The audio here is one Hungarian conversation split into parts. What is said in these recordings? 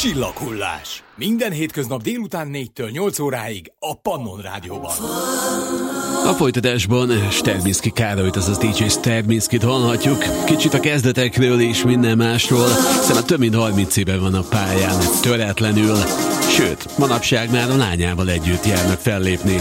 Csillaghullás. Minden hétköznap délután 4-től 8 óráig a Pannon Rádióban. A folytatásban Sterbinszky Károlyt, azaz DJ Sterbinszkyt hallhatjuk. Kicsit a kezdetekről és minden másról, hiszen több mint 30 éve van a pályán, töretlenül. Sőt, manapság már a lányával együtt járnak fellépni.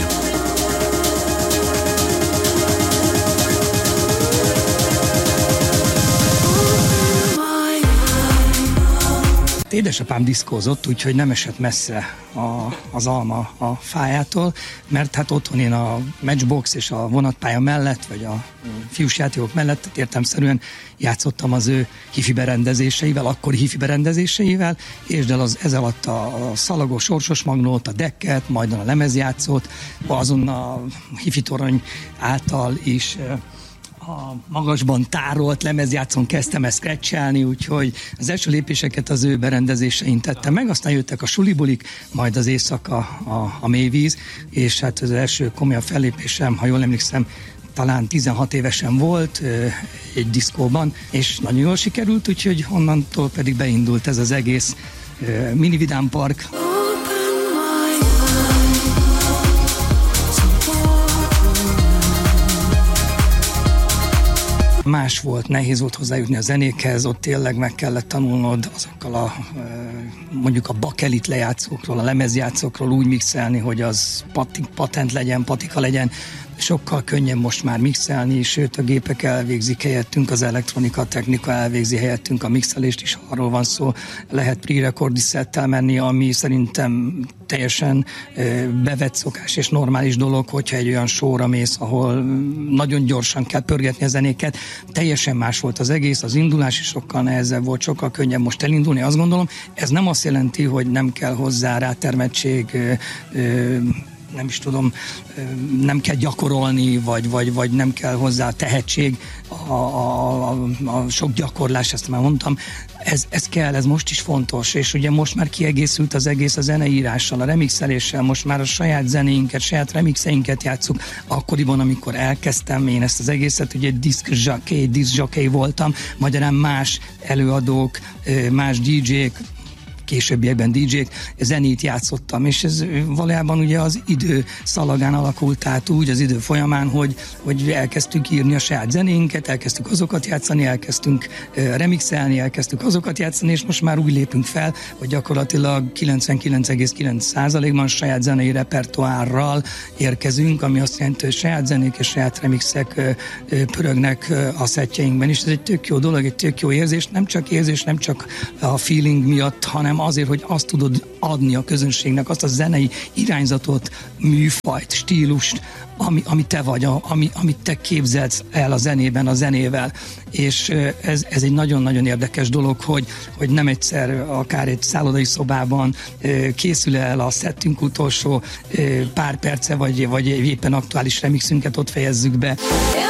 Édesapám diszkózott, úgyhogy nem esett messze az alma a fájától, mert hát otthon én a matchbox és a vonatpálya mellett, vagy a fiús játékok mellett értelemszerűen játszottam az ő hifi berendezéseivel, akkori hifi berendezéseivel, és ez alatt a szalagos sorsos magnót, a decket, majd a lemezjátszót, azon a hifi torony által is a magasban tárolt lemezjátszón kezdtem ezt scratchelni, úgyhogy az első lépéseket az ő berendezésein tettem meg, aztán jöttek a sulibulik, majd az éjszaka a mélyvíz, és hát az első komolyabb fellépésem, ha jól emlékszem, talán 16 évesen volt egy diszkóban, és nagyon jól sikerült, úgyhogy onnantól pedig beindult ez az egész mini vidámpark. Más volt, nehéz volt hozzájutni a zenékhez, ott tényleg meg kellett tanulnod azokkal mondjuk a bakelit lejátszókról, a lemezjátszókról úgy mixelni, hogy az patent legyen, patika legyen. Sokkal könnyebb most már mixelni, sőt a gépek elvégzik helyettünk, az elektronika technika elvégzi helyettünk a mixelést is, arról van szó, lehet pre-recordi szettel menni, ami szerintem teljesen bevett szokás és normális dolog, hogyha egy olyan showra mész, ahol nagyon gyorsan kell pörgetni a zenéket. Teljesen más volt az egész, az indulás is sokkal nehezebb volt, sokkal könnyebb most elindulni, azt gondolom. Ez nem azt jelenti, hogy nem kell hozzá rátermettség, nem is tudom, nem kell gyakorolni, vagy nem kell hozzá tehetség, a sok gyakorlás, ezt már mondtam, ez kell, ez most is fontos, és ugye most már kiegészült az egész a zeneírással, a remixeléssel, most már a saját zenéinket, saját remixeinket játsszuk. Akkoriban, amikor elkezdtem én ezt az egészet, ugye diszjockey voltam, magyarán más előadók, más DJ-k, későbbiekben DJ-k, zenét játszottam, és ez valójában ugye az idő szalagán alakult át úgy, az idő folyamán, hogy elkezdtük írni a saját zenénket, elkezdtük azokat játszani, elkezdtünk remixelni, elkezdtük azokat játszani, és most már úgy lépünk fel, hogy gyakorlatilag 99,9%-ban saját zenei repertoárral érkezünk, ami azt jelenti, hogy saját zenék és saját remixek pörögnek a szettjeinkben, és ez egy tök jó dolog, egy tök jó érzés, nem csak a feeling miatt, hanem azért, hogy azt tudod adni a közönségnek, azt a zenei irányzatot, műfajt, stílust, ami te vagy, amit te képzelsz el a zenében, a zenével. És ez egy nagyon-nagyon érdekes dolog, hogy nem egyszer akár egy szállodai szobában készül el a szettünk utolsó pár perce, vagy éppen aktuális remixünket ott fejezzük be.